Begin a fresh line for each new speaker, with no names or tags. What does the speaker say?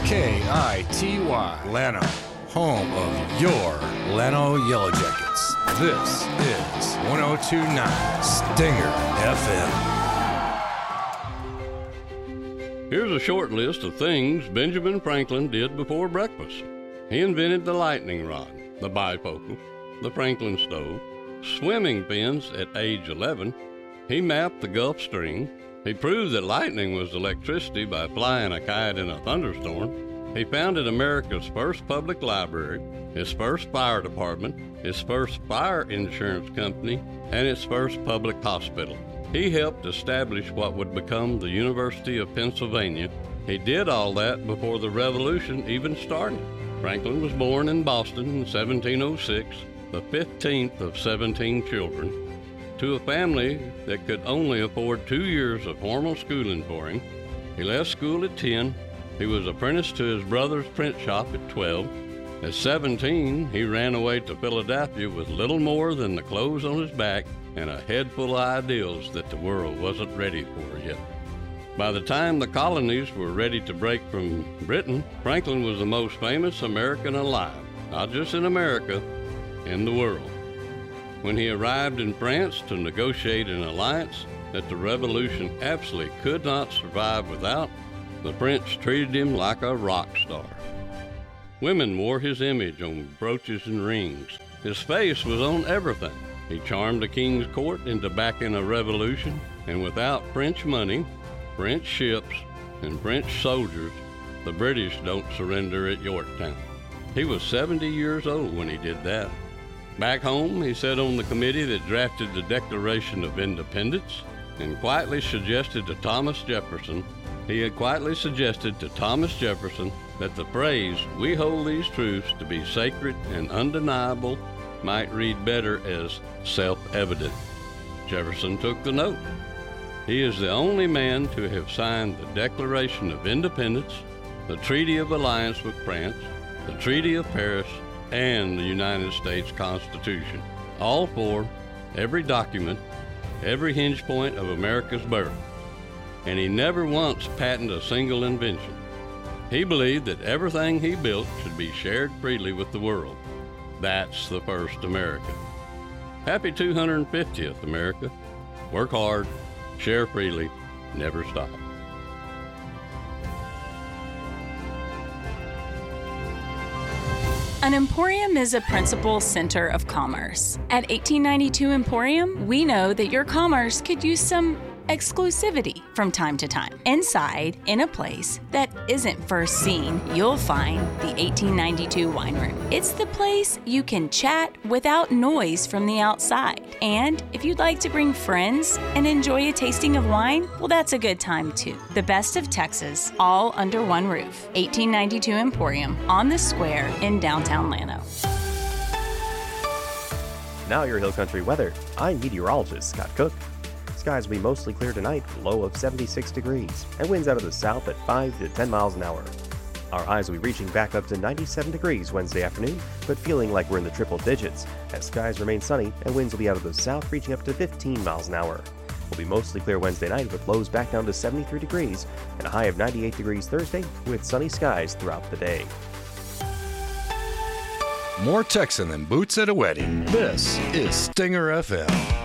KITY, Llano, home of your Llano Yellow Jackets. This is 102.9 Stinger FM.
Here's a short list of things Benjamin Franklin did before breakfast. He invented the lightning rod, the bifocal, the Franklin stove, swimming pins at age 11. He mapped the Gulf Stream. He proved that lightning was electricity by flying a kite in a thunderstorm. He founded America's first public library, his first fire department, his first fire insurance company, and its first public hospital. He helped establish what would become the University of Pennsylvania. He did all that before the Revolution even started. Franklin was born in Boston in 1706, the 15th of 17 children, to a family that could only afford 2 years of formal schooling for him. He left school at 10. He was apprenticed to his brother's print shop at 12. At 17, he ran away to Philadelphia with little more than the clothes on his back and a head full of ideals that the world wasn't ready for yet. By the time the colonies were ready to break from Britain, Franklin was the most famous American alive, not just in America, in the world. When he arrived in France to negotiate an alliance that the Revolution absolutely could not survive without, the French treated him like a rock star. Women wore his image on brooches and rings. His face was on everything. He charmed the king's court into backing a revolution, and without French money, French ships, and French soldiers, the British don't surrender at Yorktown. He was 70 years old when he did that. Back home, he sat on the committee that drafted the Declaration of Independence and quietly suggested to Thomas Jefferson that the phrase, "We hold these truths to be sacred and undeniable," might read better as self-evident. Jefferson took the note. He is the only man to have signed the Declaration of Independence, the Treaty of Alliance with France, the Treaty of Paris, and the United States Constitution. All four, every document, every hinge point of America's birth. And he never once patented a single invention. He believed that everything he built should be shared freely with the world. That's the first America. Happy 250th, America. Work hard, share freely, never stop.
An emporium is a principal center of commerce. At 1892 Emporium, we know that your commerce could use some exclusivity from time to time. Inside, in a place that isn't first seen, you'll find the 1892 Wine Room. It's the place you can chat without noise from the outside. And if you'd like to bring friends and enjoy a tasting of wine, well, that's a good time too. The best of Texas, all under one roof. 1892 Emporium on the square in downtown Llano.
Now your Hill Country weather. I'm meteorologist Scott Cook. Skies will be mostly clear tonight, low of 76 degrees, and winds out of the south at 5 to 10 miles an hour. Our highs will be reaching back up to 97 degrees Wednesday afternoon, but feeling like we're in the triple digits, as skies remain sunny and winds will be out of the south reaching up to 15 miles an hour. Will be mostly clear Wednesday night with lows back down to 73 degrees and a high of 98 degrees Thursday with sunny skies throughout the day.
More Texan than boots at a wedding. This is Stinger FM.